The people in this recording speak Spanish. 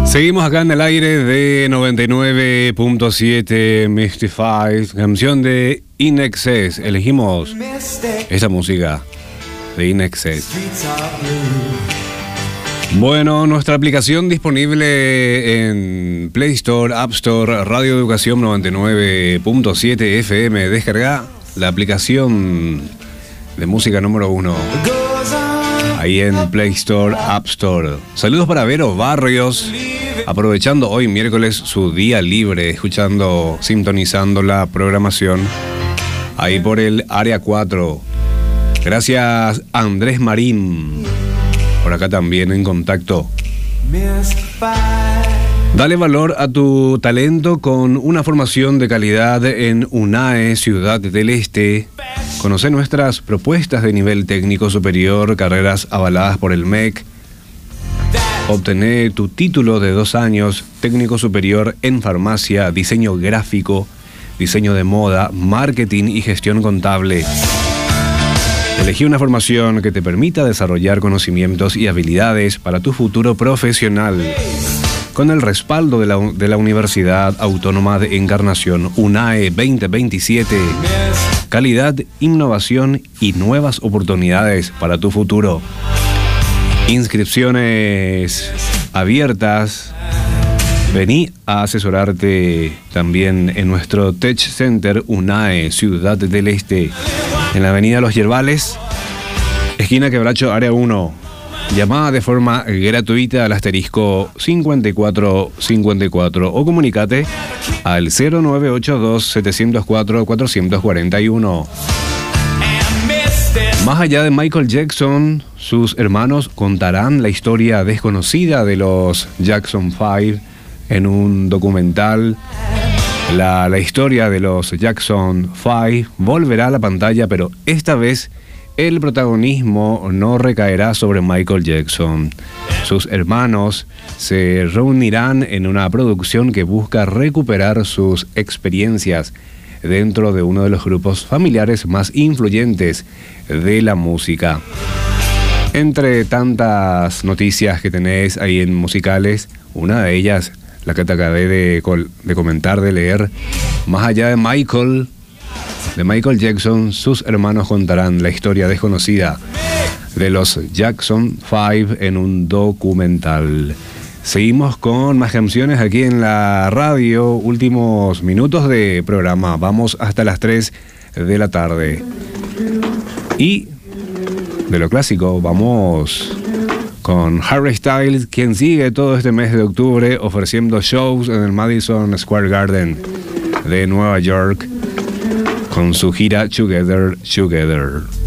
Seguimos acá en el aire de 99.7 Mystified, canción de In Excess. Elegimos esta música de In Excess. Bueno, nuestra aplicación disponible en Play Store, App Store, Radio Educación 99.7 FM. Descarga la aplicación de música número 1 ahí en Play Store, App Store. Saludos para Vero Barrios, aprovechando hoy miércoles su día libre, sintonizando la programación ahí por el área 4. Gracias Andrés Marín, por acá también en contacto. Dale valor a tu talento con una formación de calidad en UNAE Ciudad del Este. Conoce nuestras propuestas de nivel técnico superior, carreras avaladas por el MEC. Obtener tu título de 2 años, técnico superior en farmacia, diseño gráfico, diseño de moda, marketing y gestión contable. Elegí una formación que te permita desarrollar conocimientos y habilidades para tu futuro profesional. Con el respaldo de la Universidad Autónoma de Encarnación, UNAE 2027. Calidad, innovación y nuevas oportunidades para tu futuro. Inscripciones abiertas. Vení a asesorarte también en nuestro Tech Center UNAE Ciudad del Este, en la avenida Los Yerbales, esquina Quebracho, área 1. Llamada de forma gratuita al asterisco 5454 o comunicate al 0982-704-441. Más allá de Michael Jackson, sus hermanos contarán la historia desconocida de los Jackson 5 en un documental. La historia de los Jackson 5 volverá a la pantalla, pero esta vez el protagonismo no recaerá sobre Michael Jackson. Sus hermanos se reunirán en una producción que busca recuperar sus experiencias dentro de uno de los grupos familiares más influyentes de la música. Entre tantas noticias que tenéis ahí en musicales, una de ellas, la que te acabé de comentar, de leer, más allá de Michael Jackson, sus hermanos contarán la historia desconocida de los Jackson 5 en un documental. Seguimos con más canciones aquí en la radio, últimos minutos de programa, vamos hasta las 3 de la tarde. Y de lo clásico, vamos con Harry Styles, quien sigue todo este mes de octubre ofreciendo shows en el Madison Square Garden de Nueva York, con su gira Together.